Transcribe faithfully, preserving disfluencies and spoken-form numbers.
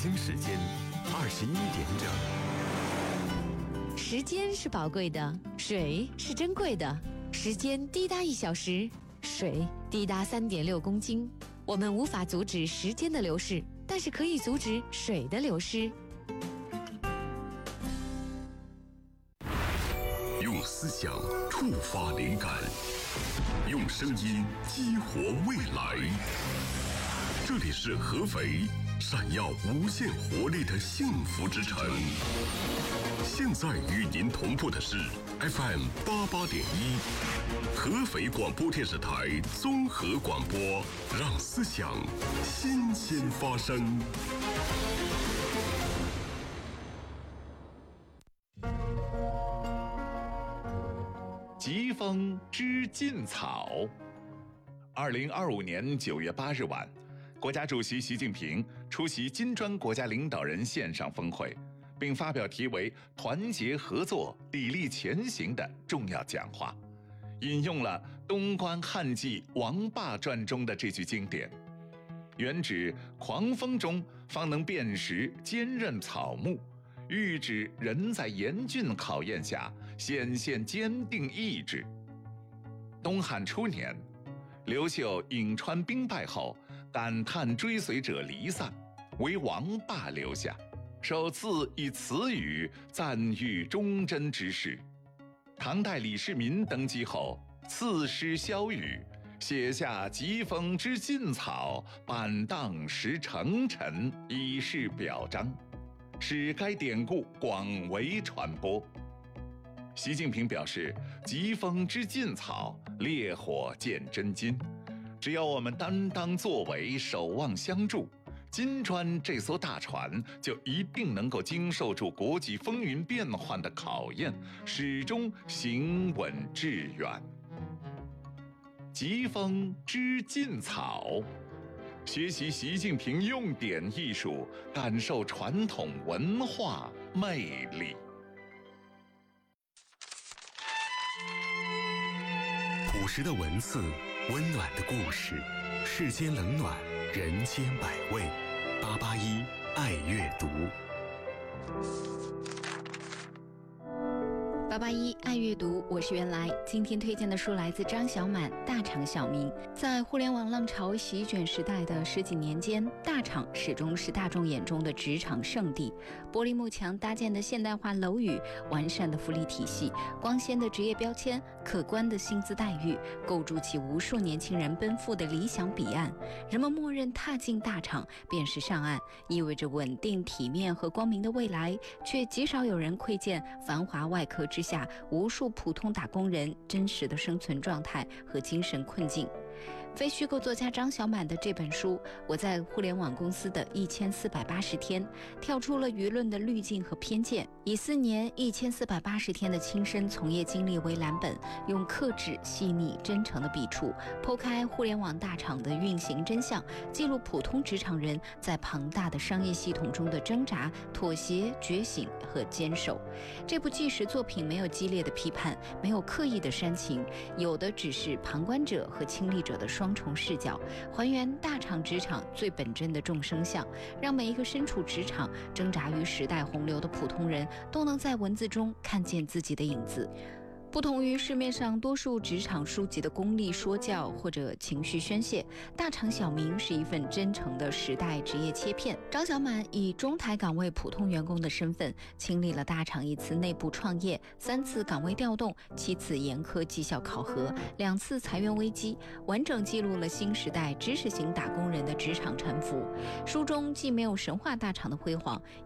京时间二十一点整。 时间是宝贵的，水是珍贵的。时间滴答一小时，水滴答三点六公斤。我们无法阻止时间的流逝，但是可以阻止水的流失。 用思想触发灵感，用声音激活未来。这里是合肥，闪耀无限活力的幸福之城。现在与您同步的是 F M 八八点一，合肥广播电视台综合广播，让思想新鲜发生。 疾风知劲草。二零二五年九月八日晚，国家主席习近平出席金砖国家领导人线上峰会，并发表题为“团结合作，砥砺前行”的重要讲话，引用了东关汉纪王霸传中的这句经典，原指狂风中方能辨识坚韧草木，喻指人在严峻考验下显现坚定意志。东汉初年，刘秀颍川兵败后，感叹追随者离散，为王霸留下，首次以此语赞誉忠贞之士。唐代李世民登基后，赐诗萧雨，写下疾风知劲草，板荡识成臣，以示表彰，使该典故广为传播。习近平表示，疾风知劲草，烈火见真金。只要我们担当作为，守望相助，金砖这艘大船就一定能够经受住国际风云变幻的考验，始终行稳致远。疾风知劲草，学习习近平用典艺术，感受传统文化魅力。 朴实的文字，温暖的故事，世间冷暖，人间百味。八八一爱阅读。 八八一爱阅读，我是原来。今天推荐的书来自张小满《大厂小民》。在互联网浪潮席卷时代的十几年间，大厂始终是大众眼中的职场圣地。玻璃幕墙搭建的现代化楼宇，完善的福利体系，光鲜的职业标签，可观的薪资待遇，构筑起无数年轻人奔赴的理想彼岸。人们默认踏进大厂便是上岸，意味着稳定、体面和光明的未来，却极少有人窥见繁华外壳之下无数普通打工人真实的生存状态和精神困境。非虚构作家张小满的这本书《我在互联网公司的一千四百八十天》，跳出了舆论的滤镜和偏见，以四年一千四百八十天的亲身从业经历为蓝本，用克制、细腻、真诚的笔触，剖开互联网大厂的运行真相，记录普通职场人在庞大的商业系统中的挣扎、妥协、觉醒和坚守。这部纪实作品没有激烈的批判，没有刻意的煽情，有的只是旁观者和亲历者的双重视角，还原大厂职场最本真的众生相，让每一个身处职场、挣扎于时代洪流的普通人都能在文字中看见自己的影子。不同于市面上多数职场书籍的功利说教或者情绪宣泄，大厂小民是一份真诚的时代职业切片。张小满以中台岗位普通员工的身份，经历了大厂一次内部创业、三次岗位调动、七次严苛绩效考核、两次裁员危机，完整记录了新时代知识型打工人的职场沉浮。书中既没有神话大厂的辉煌，